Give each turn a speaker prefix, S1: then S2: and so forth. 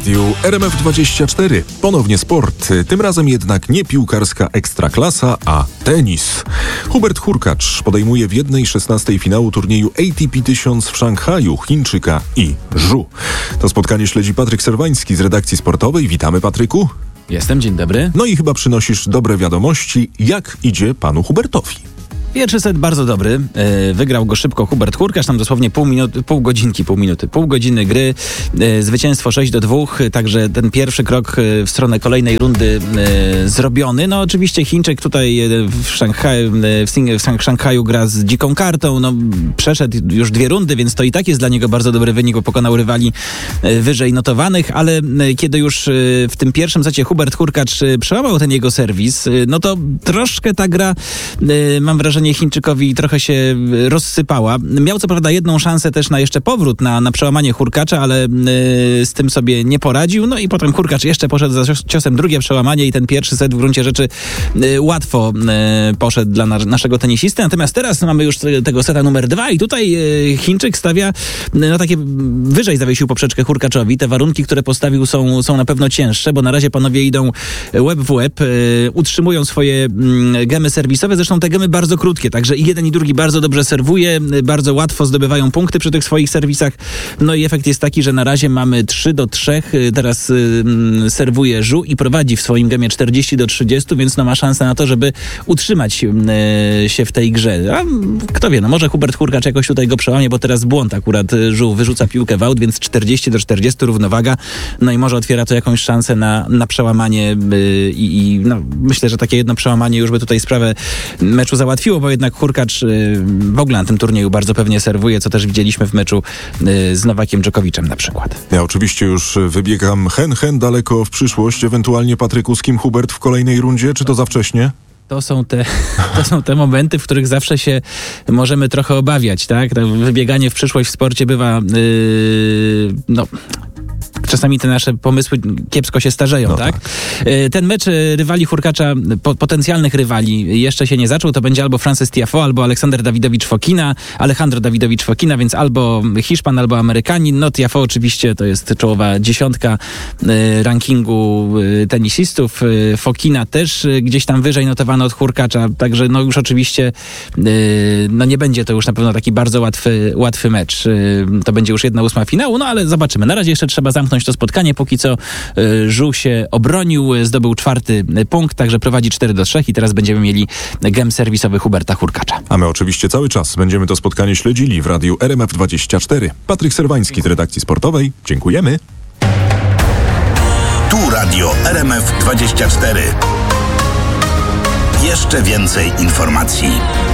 S1: radiu RMF24. Ponownie sport, tym razem jednak nie piłkarska ekstraklasa, a tenis. Hubert Hurkacz podejmuje w 1/16 finału turnieju ATP 1000 w Szanghaju Chińczyka Yi Zhu. To spotkanie śledzi Patryk Serwański z redakcji sportowej. Witamy, Patryku.
S2: Jestem, dzień dobry.
S1: No i chyba przynosisz dobre wiadomości. Jak idzie panu Hubertowi?
S2: Pierwszy set bardzo dobry. Wygrał go szybko Hubert Hurkacz, tam dosłownie pół godziny gry. Zwycięstwo 6-2, także ten pierwszy krok w stronę kolejnej rundy zrobiony. No oczywiście Chińczyk tutaj w Szanghaju gra z dziką kartą. No, przeszedł już 2 rundy, więc to i tak jest dla niego bardzo dobry wynik, bo pokonał rywali wyżej notowanych, ale kiedy już w tym pierwszym secie Hubert Hurkacz przełamał ten jego serwis, no to troszkę ta gra, mam wrażenie, Chińczykowi trochę się rozsypała. Miał co prawda jedną szansę też na jeszcze powrót na przełamanie Hurkacza, ale z tym sobie nie poradził. No i potem Hurkacz jeszcze poszedł za ciosem, drugie przełamanie i ten pierwszy set w gruncie rzeczy łatwo poszedł dla naszego tenisisty. Natomiast teraz mamy już tego seta numer 2 i tutaj Chińczyk stawia, no takie wyżej zawiesił poprzeczkę Hurkaczowi. Te warunki, które postawił są na pewno cięższe, bo na razie panowie idą łeb w łeb, utrzymują swoje gemy serwisowe. Zresztą te gemy bardzo krótkie, także i jeden i drugi bardzo dobrze serwuje, bardzo łatwo zdobywają punkty przy tych swoich serwisach. No i efekt jest taki, że na razie mamy 3-3. Teraz serwuje Zhu i prowadzi w swoim gemie 40-30, więc no ma szansę na to, żeby utrzymać się w tej grze. A kto wie, no może Hubert Hurkacz jakoś tutaj go przełamie, bo teraz błąd akurat Zhu wyrzuca piłkę w aut, więc 40-40 równowaga. No i może otwiera to jakąś szansę na przełamanie i no, myślę, że takie jedno przełamanie już by tutaj sprawę meczu załatwiło, bo jednak Hurkacz w ogóle na tym turnieju bardzo pewnie serwuje, co też widzieliśmy w meczu z Nowakiem Dżokowiczem na przykład.
S1: Ja oczywiście już wybiegam hen daleko w przyszłość, ewentualnie Patryku, z kim Hubert w kolejnej rundzie, czy to za wcześnie?
S2: To są te momenty, w których zawsze się możemy trochę obawiać, tak? To wybieganie w przyszłość w sporcie bywa czasami te nasze pomysły kiepsko się starzeją, no tak? Ten mecz rywali Hurkacza, potencjalnych rywali, jeszcze się nie zaczął. To będzie albo Frances Tiafoe, albo Alejandro Dawidowicz Fokina, więc albo Hiszpan, albo Amerykanin. No Tiafoe oczywiście to jest czołowa 10 rankingu tenisistów. Fokina też gdzieś tam wyżej notowano od Hurkacza, także no już oczywiście no nie będzie to już na pewno taki bardzo łatwy mecz. To będzie już 1/8 finału, no ale zobaczymy. Na razie jeszcze trzeba zamknąć to spotkanie. Póki co Zhu się obronił, zdobył 4. punkt, także prowadzi 4-3 i teraz będziemy mieli gem serwisowy Huberta Hurkacza.
S1: A my oczywiście cały czas będziemy to spotkanie śledzili w radiu RMF24. Patryk Serwański z redakcji sportowej. Dziękujemy.
S3: Tu radio RMF24. Jeszcze więcej informacji.